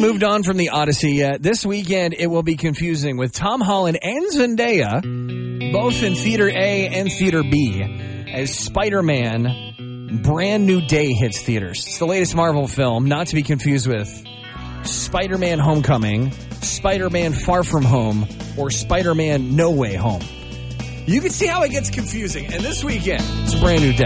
moved on from the Odyssey yet. This weekend, it will be confusing with Tom Holland and Zendaya, both in Theater A and Theater B, as Spider-Man Brand New Day hits theaters. It's the latest Marvel film, not to be confused with Spider-Man Homecoming, Spider-Man Far From Home, or Spider-Man No Way Home. You can see how it gets confusing. And this weekend, it's a brand new day.